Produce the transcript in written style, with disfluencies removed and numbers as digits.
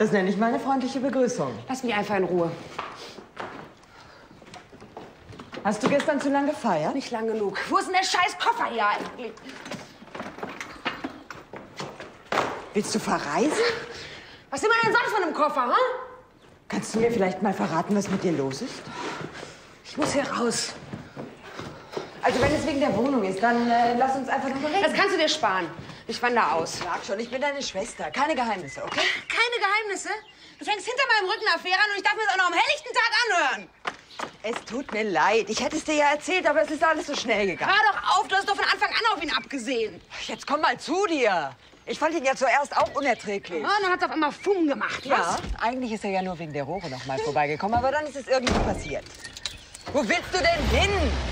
Das nenne ich mal eine freundliche Begrüßung. Lass mich einfach in Ruhe. Hast du gestern zu lange gefeiert? Nicht lang genug. Wo ist denn der scheiß Koffer hier eigentlich? Willst du verreisen? Was will man denn sonst von einem Koffer, hm? Kannst du mir vielleicht mal verraten, was mit dir los ist? Ich muss hier raus. Also wenn es wegen der Wohnung ist, dann lass uns einfach drüber reden. Das kannst du dir sparen. Ich wandere aus. Sag schon, ich bin deine Schwester. Keine Geheimnisse, okay? Keine Geheimnisse? Du fängst hinter meinem Rücken Affäre an und ich darf mir das auch noch am helllichten Tag anhören. Es tut mir leid. Ich hätte es dir ja erzählt, aber es ist alles so schnell gegangen. Hör doch auf, du hast doch von Anfang an auf ihn abgesehen. Jetzt komm mal zu dir. Ich fand ihn ja zuerst auch unerträglich. Ja, und dann hat er auf einmal Fumm gemacht, Ja, was? eigentlich ist er ja nur wegen der Rohre noch mal vorbeigekommen, aber dann ist es irgendwie passiert. Wo willst du denn hin?